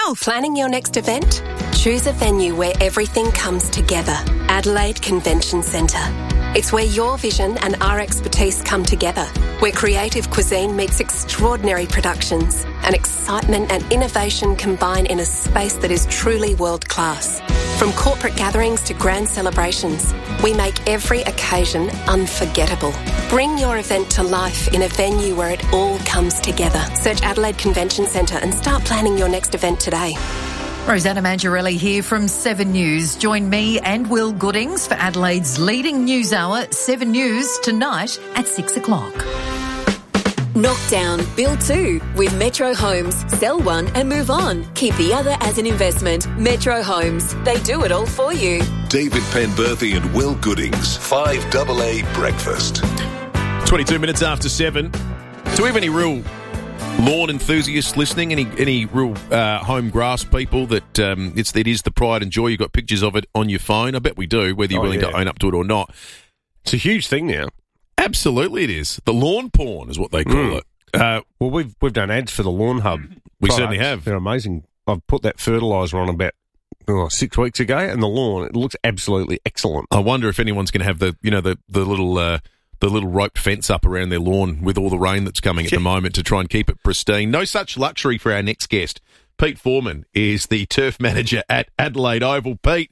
yourself. Planning your next event? Choose a venue where everything comes together. Adelaide Convention Centre. It's where your vision and our expertise come together, where creative cuisine meets extraordinary productions and excitement and innovation combine in a space that is truly world-class. From corporate gatherings to grand celebrations, we make every occasion unforgettable. Bring your event to life in a venue where it all comes together. Search Adelaide Convention Centre and start planning your next event today. Rosanna Mangiarelli here from 7 News. Join me and Will Goodings for Adelaide's leading news hour, 7 News, tonight at 6 o'clock. Knock down, build 2 with Metro Homes. Sell one and move on. Keep the other as an investment. Metro Homes. They do it all for you. David Penberthy and Will Goodings, 5AA Breakfast. 22 minutes after 7. Do we have any real lawn enthusiasts listening? Any real home grass people that it is the pride and joy? You've got pictures of it on your phone. I bet we do, whether you're willing to own up to it or not. It's a huge thing now. Absolutely it is. The lawn porn is what they call it. Well, we've done ads for the Lawn Hub. We certainly have. They're amazing. I've put that fertiliser on about 6 weeks ago, and the lawn, it looks absolutely excellent. I wonder if anyone's going to have the little rope fence up around their lawn with all the rain that's coming at the moment to try and keep it pristine. No such luxury for our next guest. Pete Foreman is the turf manager at Adelaide Oval. Pete,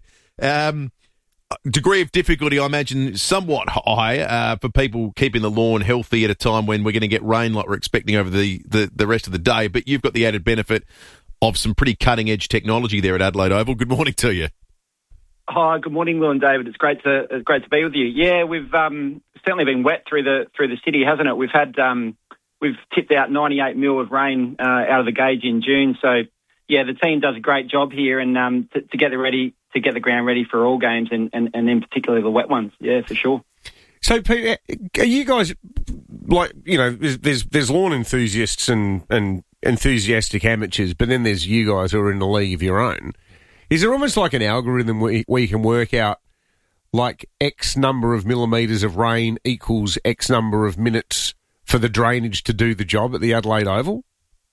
degree of difficulty, I imagine, somewhat high for people keeping the lawn healthy at a time when we're going to get rain like we're expecting over the rest of the day. But you've got the added benefit of some pretty cutting-edge technology there at Adelaide Oval. Good morning to you. Hi, good morning, Will and David. It's great to be with you. Yeah, we've certainly been wet through the city, hasn't it? We've had we've tipped out 98 mil of rain out of the gauge in June. So yeah, the team does a great job here, and to get the ground ready for all games, and in particular the wet ones. Yeah, for sure. So, Pete, are you guys there's lawn enthusiasts and enthusiastic amateurs, but then there's you guys who are in a league of your own. Is there almost like an algorithm where you can work out like X number of millimetres of rain equals X number of minutes for the drainage to do the job at the Adelaide Oval?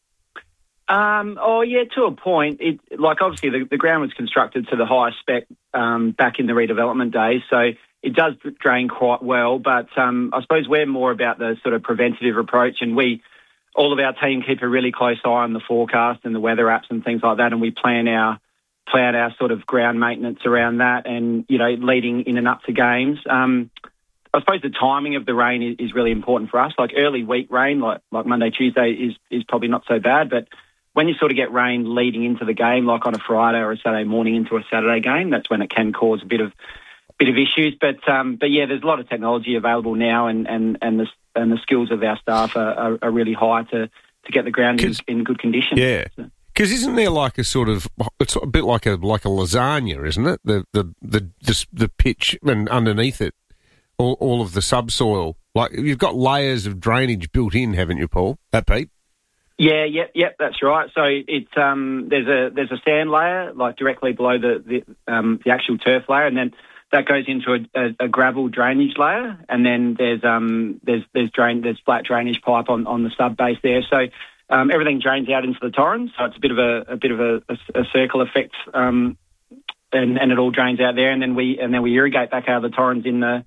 To a point. Obviously the ground was constructed to the highest spec back in the redevelopment days, so it does drain quite well. But I suppose we're more about the sort of preventative approach, and all of our team keep a really close eye on the forecast and the weather apps and things like that, and we plan our sort of ground maintenance around that, and leading in and up to games. I suppose the timing of the rain is really important for us. Like early week rain, like Monday, Tuesday is probably not so bad, but when you sort of get rain leading into the game, like on a Friday or a Saturday morning into a Saturday game, that's when it can cause a bit of issues. But yeah, there's a lot of technology available now, and the skills of our staff are really high to get the ground in good condition. Yeah. So. Because isn't there like a sort of, it's a bit like a lasagna, isn't it? The pitch and underneath it, all of the subsoil. Like you've got layers of drainage built in, haven't you, Paul? Pete? Yeah, yep, that's right. So it's there's a sand layer like directly below the actual turf layer, and then that goes into a gravel drainage layer, and then there's flat drainage pipe on the sub base there. So everything drains out into the torrens, so it's a bit of a circle effect, and it all drains out there, and then we irrigate back out of the torrens in the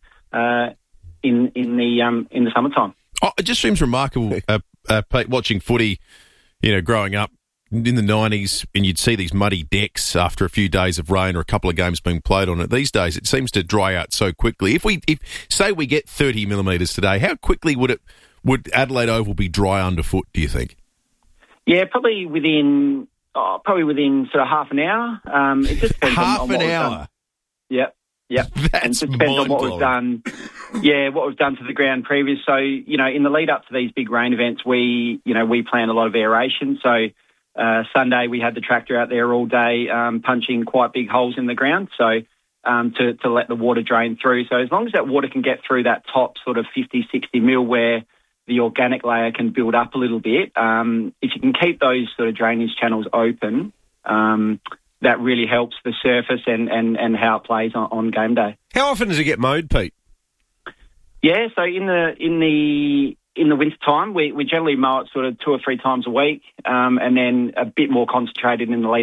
summertime. Oh, it just seems remarkable, Pete, watching footy, growing up in the 90s, and you'd see these muddy decks after a few days of rain or a couple of games being played on it. These days, it seems to dry out so quickly. If say we get 30 millimetres today, how quickly would Adelaide Oval be dry underfoot, do you think? Yeah, probably within sort of half an hour. It just depends on what hour? Done. Yep. That's and it depends on what we've done. Yeah, what we've done to the ground previous. So, in the lead up to these big rain events, we plan a lot of aeration. So Sunday we had the tractor out there all day punching quite big holes in the ground. So to let the water drain through. So as long as that water can get through that top sort of 50, 60 mil where the organic layer can build up a little bit, if you can keep those sort of drainage channels open, that really helps the surface and how it plays on game day. How often does it get mowed, Pete? Yeah, so in the winter time, we generally mow it sort of 2 or 3 times a week, and then a bit more concentrated in the lead